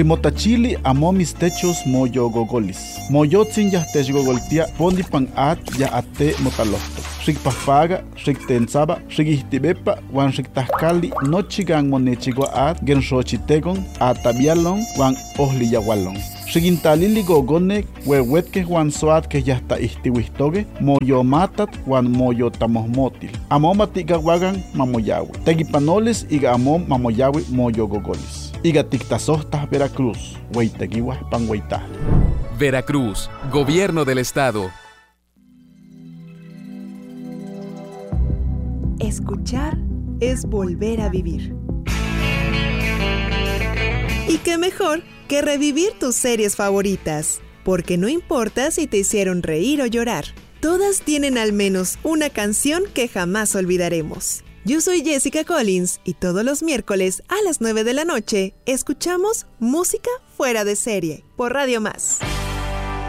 Ximotachili amo mis techos moyo gogolis. Moyotzin yahtech gogoltia pondi pan at ya ate motalohto. Xikpafaga, xiktensaba, xikihtibepa, wan xiktahkali nochigan monechigua at genxochitegon atabialon wan ohliyawalon. Xigintalili gogonek huehuetke wan soat que yahta ihtiwihtoge moyo matat wan moyo tamohmotil. Amo matigawagan mamoyawi. Tegipanoles iga amom mamoyawi moyo gogolis. Iga tiktasohtas Veracruz, hueitegiwas panhueitah. Veracruz, Gobierno del Estado. Escuchar es volver a vivir. Y qué mejor que revivir tus series favoritas, porque no importa si te hicieron reír o llorar, todas tienen al menos una canción que jamás olvidaremos. Yo soy Jessica Collins y todos los miércoles a las 9 de la noche escuchamos Música Fuera de Serie por Radio Más.